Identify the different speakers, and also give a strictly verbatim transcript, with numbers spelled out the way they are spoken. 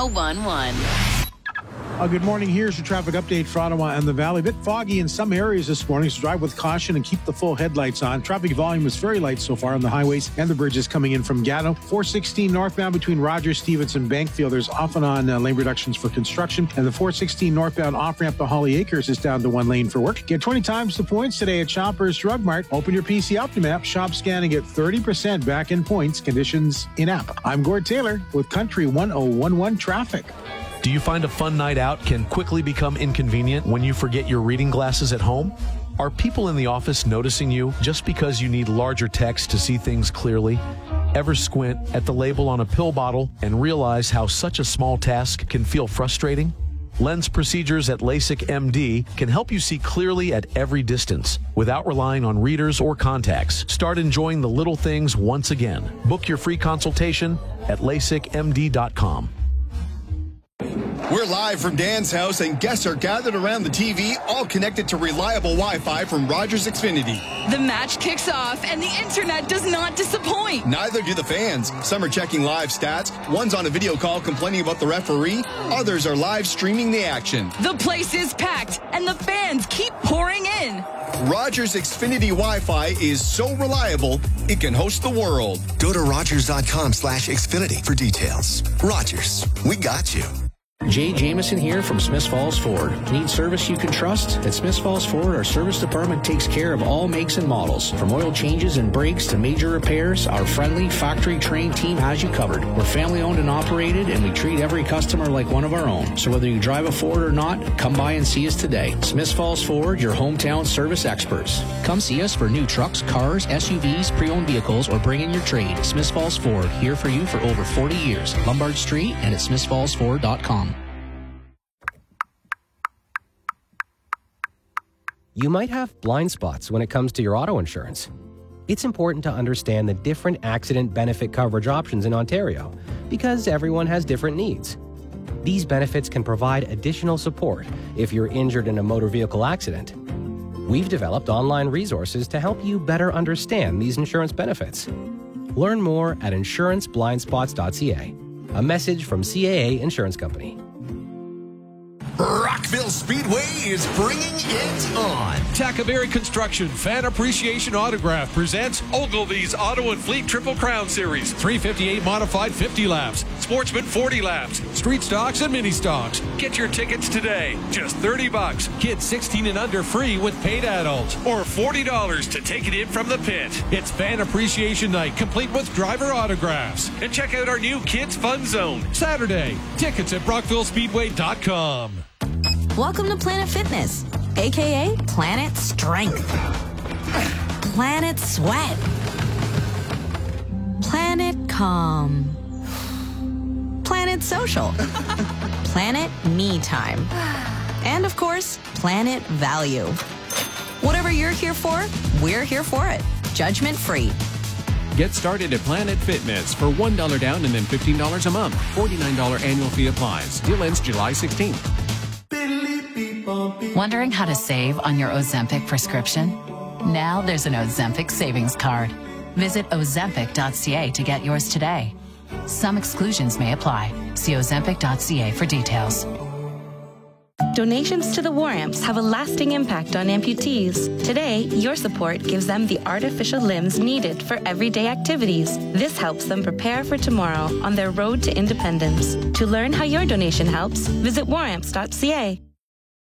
Speaker 1: one one.
Speaker 2: Uh, good morning. Here's your traffic update for Ottawa and the Valley. A bit foggy in some areas this morning, so drive with caution and keep the full headlights on. Traffic volume is very light so far on the highways and the bridges coming in from Gatto. four sixteen northbound between Rogers, Stevenson, Bankfield. There's off and on uh, lane reductions for construction. And the four sixteen northbound off-ramp to Holly Acres is down to one lane for work. Get twenty times the points today at Shoppers Drug Mart. Open your P C Optimap, shop, scan, and get thirty percent back in points. Conditions in app. I'm Gord Taylor with Country one oh one one Traffic.
Speaker 3: Do you find a fun night out can quickly become inconvenient when you forget your reading glasses at home? Are people in the office noticing you just because you need larger text to see things clearly? Ever squint at the label on a pill bottle and realize how such a small task can feel frustrating? Lens procedures at LASIK M D can help you see clearly at every distance without relying on readers or contacts. Start enjoying the little things once again. Book your free consultation at LASIK M D dot com.
Speaker 4: We're live from Dan's house, and guests are gathered around the T V, all connected to reliable Wi-Fi from Rogers Xfinity.
Speaker 5: The match kicks off, and the internet does not disappoint.
Speaker 4: Neither do the fans. Some are checking live stats. One's on a video call complaining about the referee. Others are live streaming the action.
Speaker 5: The place is packed, and the fans keep pouring in.
Speaker 4: Rogers Xfinity Wi-Fi is so reliable, it can host the world.
Speaker 6: Go to rogers.com slash Xfinity for details. Rogers, we got you.
Speaker 7: Jay Jameson here from Smiths Falls Ford. Need service you can trust? At Smiths Falls Ford, our service department takes care of all makes and models. From oil changes and brakes to major repairs, our friendly, factory-trained team has you covered. We're family-owned and operated, and we treat every customer like one of our own. So whether you drive a Ford or not, come by and see us today. Smiths Falls Ford, your hometown service experts. Come see us for new trucks, cars, S U Vs, pre-owned vehicles, or bring in your trade. Smiths Falls Ford, here for you for over forty years. Lombard Street and at smiths falls ford dot com.
Speaker 8: You might have blind spots when it comes to your auto insurance. It's important to understand the different accident benefit coverage options in Ontario because everyone has different needs. These benefits can provide additional support if you're injured in a motor vehicle accident. We've developed online resources to help you better understand these insurance benefits. Learn more at insurance blind spots dot c a. A message from C A A Insurance Company.
Speaker 6: Rockville Speedway is bringing it on.
Speaker 9: Tackaberry Construction Fan Appreciation Autograph presents Ogilvy's Auto and Fleet Triple Crown Series. three fifty-eight modified fifty laps, Sportsman forty laps, street stocks and mini stocks. Get your tickets today. Just thirty bucks. Kids sixteen and under free with paid adults. Or forty dollars to take it in from the pit. It's Fan Appreciation Night, complete with driver autographs. And check out our new Kids Fun Zone. Saturday. Tickets at brockville speedway dot com.
Speaker 10: Welcome to Planet Fitness, a k a. Planet Strength, Planet Sweat, Planet Calm, Planet Social, Planet Me Time, and of course, Planet Value. Whatever you're here for, we're here for it. Judgment free.
Speaker 11: Get started at Planet Fitness for one dollar down and then fifteen dollars a month. forty-nine dollars annual fee applies. Deal ends July sixteenth.
Speaker 1: Wondering how to save on your Ozempic prescription? Now there's an Ozempic savings card. Visit ozempic dot c a to get yours today. Some exclusions may apply. See ozempic dot c a for details.
Speaker 12: Donations to the War Amps have a lasting impact on amputees. Today, your support gives them the artificial limbs needed for everyday activities. This helps them prepare for tomorrow on their road to independence. To learn how your donation helps, visit war amps dot c a.